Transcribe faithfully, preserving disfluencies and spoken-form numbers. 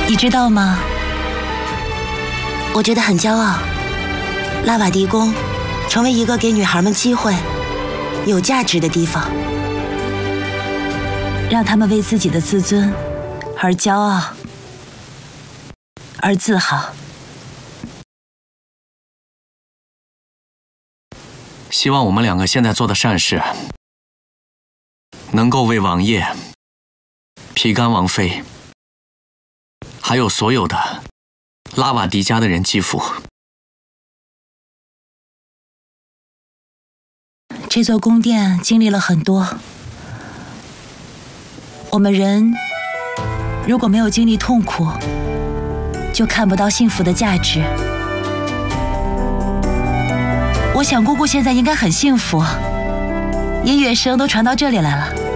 你知道吗？ 我觉得很骄傲，拉瓦迪宫成为一个给女孩们机会、有价值的地方， 让她们为自己的自尊而骄傲，而自豪。 希望我们两个现在做的善事，能够为王爷、皮干王妃，还有所有的拉瓦迪家的人祈福。 这座宫殿经历了很多，我们人如果没有经历痛苦，就看不到幸福的价值。我想姑姑现在应该很幸福，音乐声都传到这里来了。